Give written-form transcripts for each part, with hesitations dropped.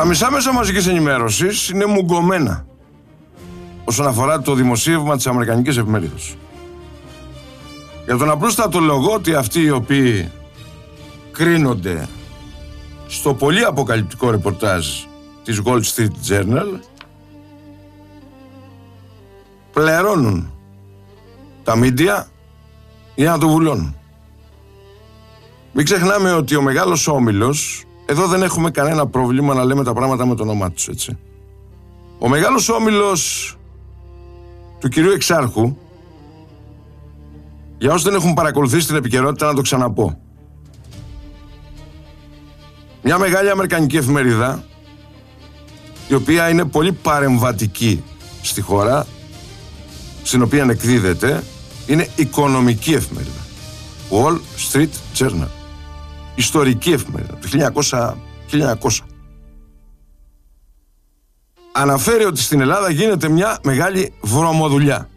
μισά μέσα μαζικής ενημέρωσης είναι μουγκωμένα όσον αφορά το δημοσίευμα της Αμερικανικής Εφημερίδας. Για τον απλούστατο λόγο ότι αυτοί οι οποίοι κρίνονται στο πολύ αποκαλυπτικό ρεπορτάζ της Wall Street Journal πληρώνουν τα μίντια για να το βουλώνουν. Μην ξεχνάμε ότι ο μεγάλος όμιλος, εδώ δεν έχουμε κανένα πρόβλημα να λέμε τα πράγματα με το όνομά τους, έτσι. Ο μεγάλος όμιλος του κυρίου Εξάρχου, για όσους δεν έχουν παρακολουθήσει την επικαιρότητα, να το ξαναπώ. Μια μεγάλη αμερικανική εφημερίδα, η οποία είναι πολύ παρεμβατική στη χώρα, στην οποία εκδίδεται, είναι οικονομική εφημερίδα. Wall Street Journal. Ιστορική εφημερίδα, του 1900. Αναφέρει ότι στην Ελλάδα γίνεται μια μεγάλη βρωμοδουλειά.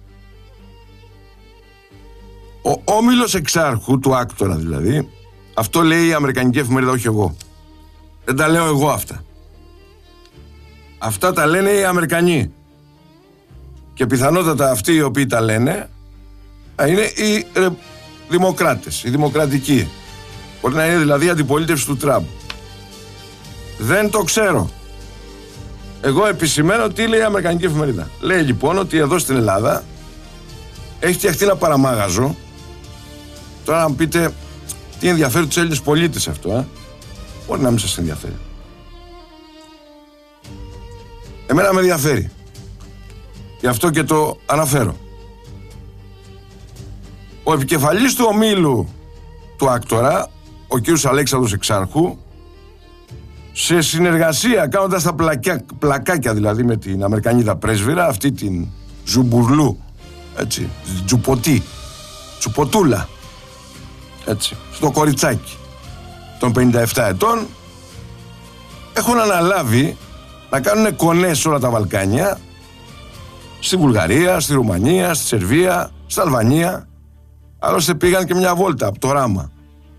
Ο όμιλος Εξάρχου, του άκτορα δηλαδή, αυτό λέει η αμερικανική εφημερίδα, όχι εγώ. Δεν τα λέω εγώ αυτά. Αυτά τα λένε οι Αμερικανοί. Και πιθανότατα αυτοί οι οποίοι τα λένε είναι οι δημοκράτες, οι δημοκρατικοί. Μπορεί να είναι δηλαδή η αντιπολίτευση του Τραμπ. Δεν το ξέρω. Εγώ επισημαίνω τι λέει η αμερικανική εφημερίδα. Λέει λοιπόν ότι εδώ στην Ελλάδα έχει φτιαχτεί ένα παραμάγαζο. Τώρα να μου πείτε τι ενδιαφέρει τους Έλληνες πολίτες αυτό, μπορεί να μην σας ενδιαφέρει. Εμένα με ενδιαφέρει. Γι' αυτό και το αναφέρω. Ο επικεφαλής του ομίλου του άκτορα, ο κύριος Αλέξανδρος Εξάρχου, σε συνεργασία, κάνοντας τα πλακάκια δηλαδή με την Αμερικανίδα πρέσβυρα, αυτή την Ζουμπουρλού, έτσι, Τσουποτούλα, έτσι, στο κοριτσάκι των 57 ετών, έχουν αναλάβει να κάνουν κονές σε όλα τα Βαλκάνια, στη Βουλγαρία, στη Ρουμανία, στη Σερβία, στη Αλβανία. Άλλωστε πήγαν και μια βόλτα από το Ράμα.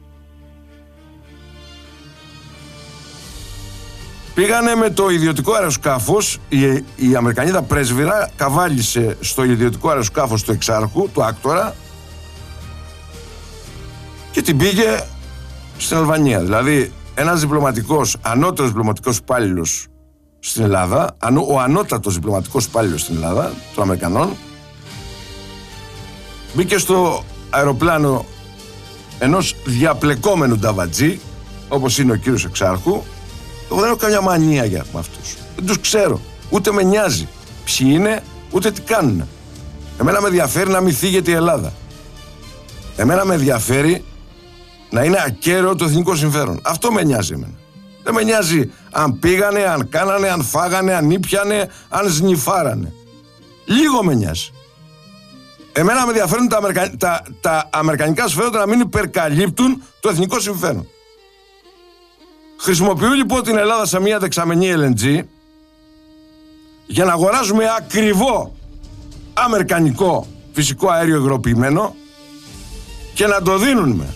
Πήγανε με το ιδιωτικό αεροσκάφος, η Αμερικανίδα πρέσβυρα καβάλισε στο ιδιωτικό αεροσκάφος του Εξάρχου, του άκτορα, και την πήγε στην Αλβανία. Δηλαδή ένας διπλωματικός, ανώτερος διπλωματικός υπάλληλος στην Ελλάδα, ο ανώτατος διπλωματικός υπάλληλος στην Ελλάδα, των Αμερικανών, μπήκε στο αεροπλάνο ενός διαπλεκόμενου νταβατζή, όπως είναι ο κύριος Εξάρχου. Εγώ δεν έχω καμιά μανία για αυτούς. Δεν τους ξέρω. Ούτε με νοιάζει ποιοι είναι, ούτε τι κάνουν. Εμένα με ενδιαφέρει να μην θίγεται η Ελλάδα. Εμένα με ενδιαφέρει να είναι ακέραιο το εθνικό συμφέρον. Αυτό με νοιάζει εμένα. Δεν με νοιάζει αν πήγανε, αν κάνανε, αν φάγανε, αν ήπιανε, αν σνιφάρανε. Λίγο με νοιάζει. Εμένα με ενδιαφέρουν τα αμερικανικά συμφέροντα να μην υπερκαλύπτουν το εθνικό συμφέρον. Χρησιμοποιούν λοιπόν την Ελλάδα σε μια δεξαμενή LNG για να αγοράζουμε ακριβό αμερικανικό φυσικό αέριο υγροποιημένο και να το δίνουμε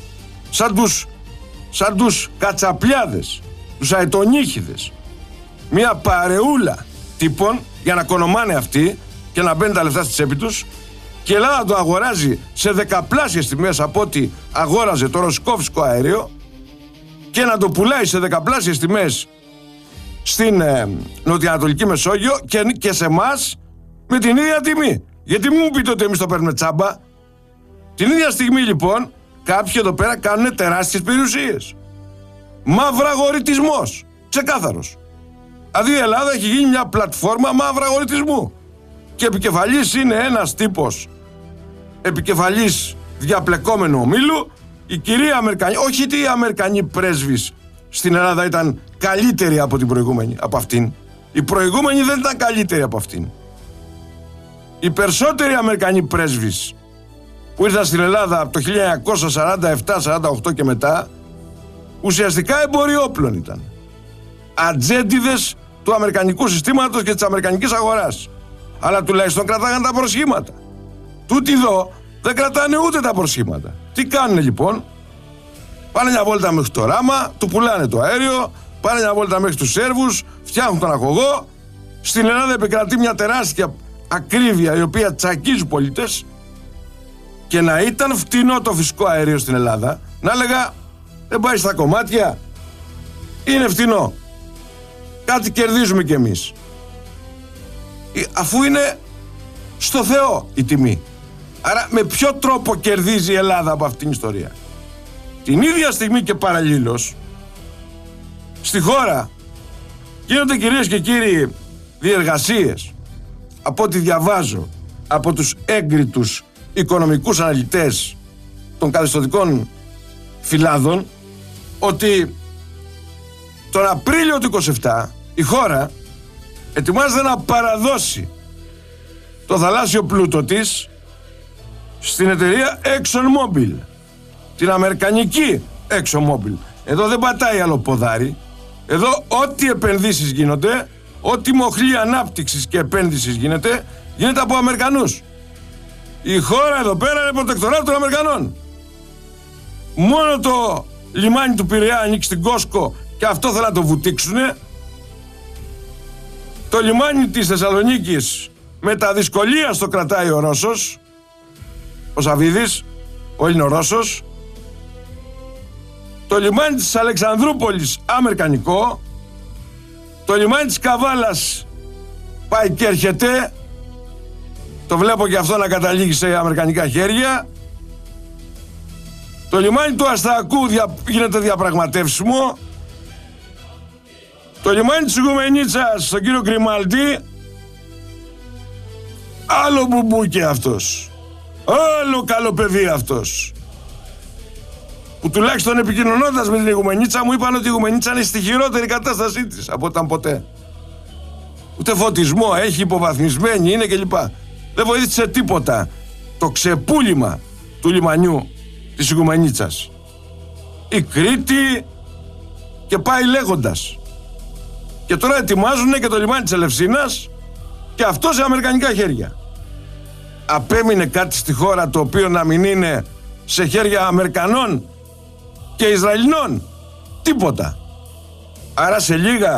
σαν τους κατσαπλιάδες, τους αετονίχιδες, μια παρεούλα τύπων για να κονομάνε αυτοί και να μπαίνουν τα λεφτά στη τσέπη τους, και η Ελλάδα το αγοράζει σε δεκαπλάσιες τιμές από ό,τι αγόραζε το ρωσικό φυσικό αέριο και να το πουλάει σε δεκαπλάσιες τιμές στην νοτιοανατολική Μεσόγειο και σε εμάς με την ίδια τιμή. Γιατί μου πείτε ότι εμείς το παίρνουμε τσάμπα? Την ίδια στιγμή λοιπόν κάποιοι εδώ πέρα κάνουν τεράστιες περιουσίες. Μαυραγορητισμός, ξεκάθαρος. Δηλαδή η Ελλάδα έχει γίνει μια πλατφόρμα μαυραγορητισμού και επικεφαλής είναι ένας τύπος, επικεφαλής διαπλεκόμενου ομίλου, η κυρία Αμερικανή. Όχι ότι η Αμερικανή πρέσβης στην Ελλάδα ήταν καλύτερη από την προηγούμενη, από αυτήν. Η προηγούμενη δεν ήταν καλύτερη από αυτήν. Οι περισσότεροι Αμερικανοί πρέσβεις που ήρθαν στην Ελλάδα από το 1947-48 και μετά, ουσιαστικά εμποριόπλων ήταν. Ατζέντιδες του αμερικανικού συστήματος και της αμερικανικής αγοράς. Αλλά τουλάχιστον κρατάγαν τα προσχήματα. Τούτοι εδώ δεν κρατάνε ούτε τα προσχήματα. Τι κάνουν λοιπόν? Πάνε μια βόλτα μέχρι το Ράμα, του πουλάνε το αέριο, πάνε μια βόλτα μέχρι τους Σέρβους, φτιάχνουν τον αγωγό. Στην Ελλάδα επικρατεί μια τεράστια ακρίβεια η οποία τσακίζει πολίτες. Και να ήταν φτηνό το φυσικό αέριο στην Ελλάδα, να έλεγα δεν πάει στα κομμάτια, είναι φτηνό, κάτι κερδίζουμε κι εμείς. Αφού είναι στο Θεό η τιμή. Άρα με ποιο τρόπο κερδίζει η Ελλάδα από αυτήν την ιστορία? Την ίδια στιγμή και παραλλήλως στη χώρα γίνονται, κυρίες και κύριοι, διεργασίες, από ό,τι διαβάζω από τους έγκριτους οικονομικούς αναλυτές των καθεστωτικών φυλάδων, ότι τον Απρίλιο του 27 η χώρα ετοιμάζεται να παραδώσει το θαλάσσιο πλούτο της στην εταιρεία ExxonMobil, την αμερικανική ExxonMobil. Εδώ δεν πατάει άλλο ποδάρι. Εδώ ό,τι επενδύσεις γίνονται, ό,τι μοχλή ανάπτυξης και επένδυσης γίνεται από Αμερικανούς. Η χώρα εδώ πέρα είναι προτεκτοράτ των Αμερικανών. Μόνο το λιμάνι του Πειραιά ανήκει στην Κόσκο και αυτό θέλουν να το βουτήξουνε. Το λιμάνι της Θεσσαλονίκης με τα δυσκολία το κρατάει ο Ρώσος, ο Σαββίδης, ο Ελληνορώσος. Το λιμάνι της Αλεξανδρούπολης αμερικανικό. Το λιμάνι της Καβάλας πάει και έρχεται. Το βλέπω και αυτό να καταλήγει σε αμερικανικά χέρια. Το λιμάνι του Αστακού γίνεται διαπραγματεύσιμο. Το λιμάνι της Ιγουμενίτσας στον κύριο Γκριμάλτη, άλλο μπουμπούκι αυτός, άλλο καλό παιδί αυτός, που τουλάχιστον επικοινωνώντας με την Ιγουμενίτσα μου είπαν ότι η Ιγουμενίτσα είναι στη χειρότερη κατάστασή της από όταν ποτέ. Ούτε φωτισμό έχει, υποβαθμισμένη είναι κλπ. Δεν βοήθησε τίποτα το ξεπούλημα του λιμανιού της Ιγουμενίτσας. Η Κρήτη και πάει λέγοντας. Και τώρα ετοιμάζουν και το λιμάνι της Ελευσίνας και αυτό σε αμερικανικά χέρια. Απέμεινε κάτι στη χώρα το οποίο να μην είναι σε χέρια Αμερικανών και Ισραηλινών? Τίποτα. Άρα σε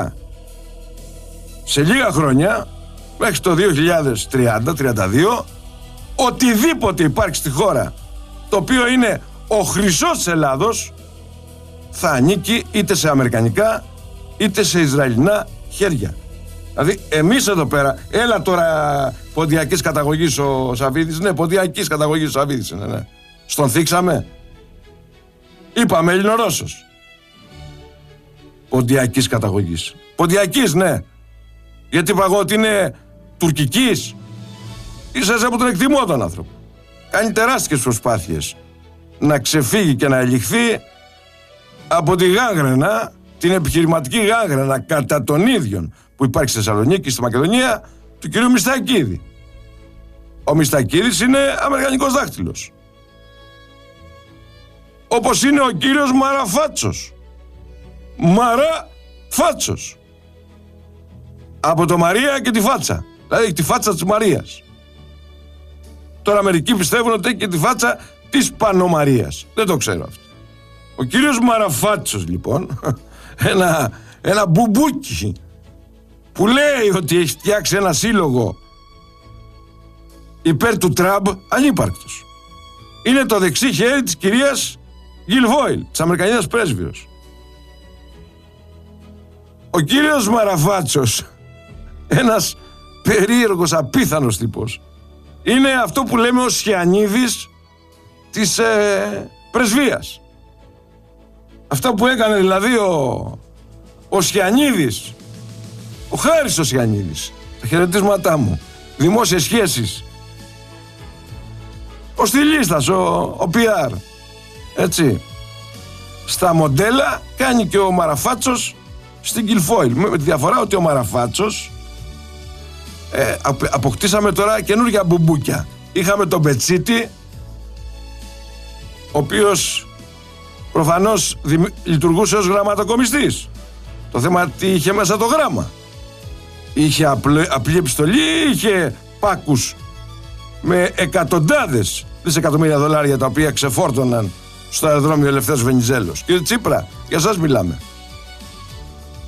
λίγα χρόνια, μέχρι το 2030-32, οτιδήποτε υπάρχει στη χώρα το οποίο είναι ο χρυσός της Ελλάδος θα ανήκει είτε σε αμερικανικά είτε σε Ισραηλινά χέρια. Δηλαδή εμείς εδώ πέρα, έλα τώρα ποντιακής καταγωγής ο Σαββίδης, ναι, ποντιακής καταγωγής ο Σαββίδης είναι, ναι. Στον θίξαμε? Είπαμε Ελληνορώσος. Ποντιακής καταγωγής. Ποντιακής, ναι. Γιατί είπα εγώ ότι είναι τουρκικής? Ίσα που τον εκτιμώ τον άνθρωπο. Κάνει τεράστιες προσπάθειες να ξεφύγει και να ελιχθεί από τη γάγραινα, την επιχειρηματική γάγραινα κατά των ίδιων που υπάρχει στη Θεσσαλονίκη, στη Μακεδονία, του κυρίου Μιστακίδη. Ο Μιστακίδης είναι αμερικανικός δάχτυλος. Όπως είναι ο κύριος Μαραφάτσος. Μαραφάτσος. Από το Μαρία και τη φάτσα. Δηλαδή έχει τη φάτσα της Μαρίας. Τώρα μερικοί πιστεύουν ότι έχει και τη φάτσα της Πανομαρίας. Δεν το ξέρω αυτό. Ο κύριος Μαραφάτσος λοιπόν, ένα μπουμπούκι που λέει ότι έχει φτιάξει ένα σύλλογο υπέρ του Τραμπ, ανύπαρκτος. Είναι το δεξί χέρι της κυρίας Γκιλβόιλ, της Αμερικανίδας πρέσβυρος. Ο κύριος Μαραφάτσος, ένας περίεργος, απίθανος τύπος, είναι αυτό που λέμε ο Σιανίδης της πρεσβείας. Αυτά που έκανε δηλαδή ο Σιανίδης, ο Χάρης ο Σιανίδης, τα χαιρετίσματά μου, δημόσιες σχέσεις, ο στυλίστας, ο PR, έτσι. Στα μοντέλα κάνει και ο Μαραφάτσος στην Γκιλφόιλ, με τη διαφορά ότι ο Μαραφάτσος αποκτήσαμε τώρα καινούργια μπουμπούκια. Είχαμε τον Μπετσίτη, ο οποίος προφανώς λειτουργούσε ως γραμματοκομιστής. Το θέμα τι είχε μέσα το γράμμα? Είχε απλή επιστολή ή είχε πάκους με εκατοντάδες δισεκατομμύρια δολάρια τα οποία ξεφόρτωναν στο αεροδρόμιο Ελευθέρος Βενιζέλος? Κύριε Τσίπρα, για σας μιλάμε.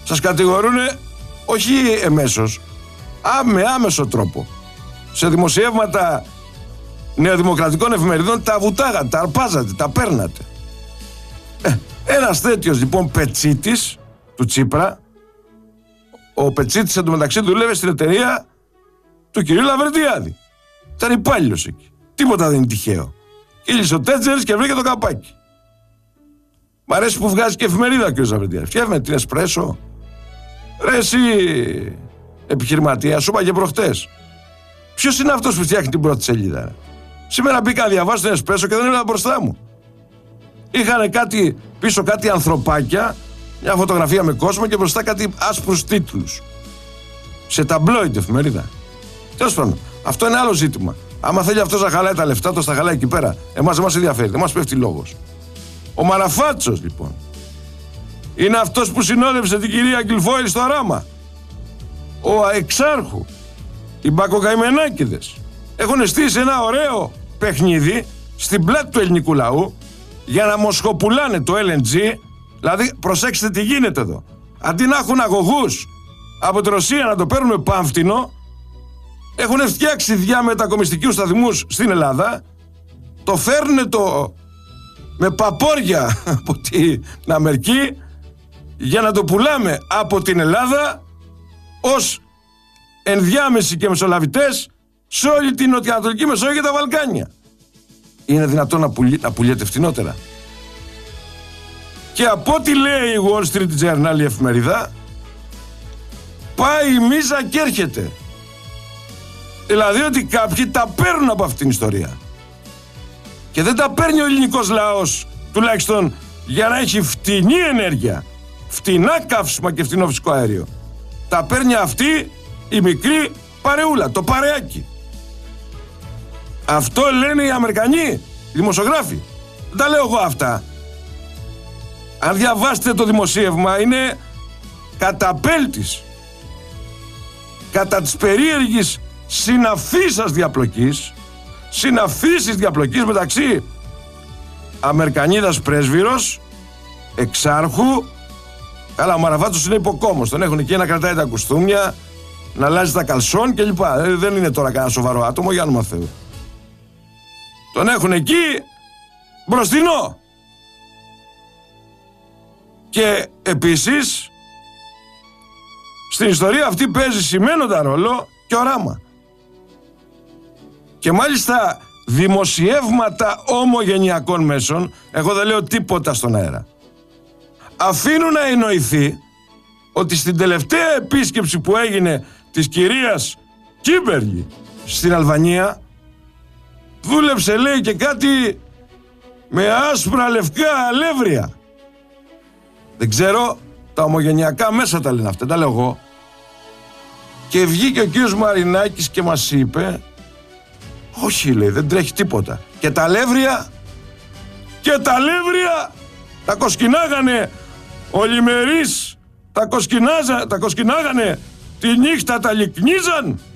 σας κατηγορούν όχι εμέσως, με άμεσο τρόπο. Σε δημοσιεύματα νεοδημοκρατικών εφημερίδων τα βουτάγατε, τα αρπάζατε, τα παίρνατε. Ένας τέτοιος λοιπόν πετσίτης του Τσίπρα, ο πετσίτης εντωμεταξύ δούλευε στην εταιρεία του κυρίου Λαβρεντιάδη. Ήταν υπάλληλος εκεί. Τίποτα δεν είναι τυχαίο. Κύλησε ο τέτζερης και βρήκε το καπάκι. Μ' αρέσει που βγάζει και εφημερίδα ο κύριος Λαβρεντιάδης. Φτιάχνει την Εσπρέσο. Ρε εσύ επιχειρηματία, σου είπα και προχτές. Ποιος είναι αυτός που φτιάχνει την πρώτη σελίδα? Σήμερα μπήκα να διαβάσω την Εσπρέσο και δεν έβλεπα μπροστά μου. Είχαν πίσω κάτι ανθρωπάκια, μια φωτογραφία με κόσμο και μπροστά κάτι άσπρους τίτλους. Σε ταμπλόιντ εφημερίδα. Τέλος πάντων, αυτό είναι άλλο ζήτημα. Άμα θέλει αυτός να χαλάει τα λεφτά, το στα χαλάει εκεί πέρα. Εμάς δεν μας ενδιαφέρει, δεν μας πέφτει λόγος. Ο Μαραφάτσος λοιπόν είναι αυτός που συνόδευσε την κυρία Γκυλφόιλ στο Ράμα. Ο Εξάρχου, οι Μπακοκαημενάκηδες έχουν στήσει ένα ωραίο παιχνίδι στην πλάτη του ελληνικού λαού για να μοσχοπουλάνε το LNG. Δηλαδή προσέξτε τι γίνεται εδώ. Αντί να έχουν αγωγούς από τη Ρωσία να το παίρνουν πάμφτινο, έχουν φτιάξει διαμετακομιστικούς σταθμούς στην Ελλάδα, το φέρνουν με παπόρια από την Αμερική για να το πουλάμε από την Ελλάδα ως ενδιάμεση και μεσολαβητές σε όλη την Νοτιοανατολική Μεσόγειο και τα Βαλκάνια. Είναι δυνατόν να πουλιέται φτηνότερα? Και από ό,τι λέει η Wall Street Journal, η εφημερίδα, πάει η μίζα και έρχεται. Δηλαδή ότι κάποιοι τα παίρνουν από αυτήν την ιστορία. Και δεν τα παίρνει ο ελληνικός λαός, τουλάχιστον για να έχει φτηνή ενέργεια, φτηνά καύσιμα και φτηνό φυσικό αέριο. Τα παίρνει αυτή η μικρή παρεούλα, το παρεάκι. Αυτό λένε οι Αμερικανοί, οι δημοσιογράφοι. Δεν τα λέω εγώ αυτά. Αν διαβάσετε το δημοσίευμα, είναι καταπέλτης. Κατά της περίεργης συναφής διαπλοκής μεταξύ Αμερικανίδας πρέσβυρος, εξάρχου. Καλά, ο Μαραφάτσος είναι υποκόμος. Τον έχουν εκεί να κρατάει τα κουστούμια, να αλλάζει τα καλσόν κλπ. Δεν είναι τώρα κανένα σοβαρό άτομο, για όνομα Θεού. Τον έχουν εκεί μπροστινό. Και επίσης στην ιστορία αυτή παίζει σημαίνοντα ρόλο και ο Ράμα. Και μάλιστα δημοσιεύματα ομογενειακών μέσων, εγώ δεν λέω τίποτα στον αέρα, αφήνουν να εννοηθεί ότι στην τελευταία επίσκεψη που έγινε της κυρίας Κίμπερλι στην Αλβανία, δούλεψε λέει και κάτι με άσπρα λευκά αλεύρια. Δεν ξέρω, τα ομογενειακά μέσα τα λένε αυτά, τα λέω εγώ. Και βγήκε ο κύριος Μαρινάκης και μας είπε, όχι λέει, δεν τρέχει τίποτα. Και τα αλεύρια τα κοσκινάγανε ολημερείς, τα κοσκινάγανε τη νύχτα, τα λυκνίζαν